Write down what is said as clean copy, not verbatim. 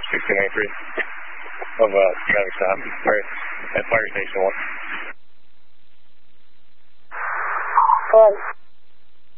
1693 of traffic stop at Fire Station 1.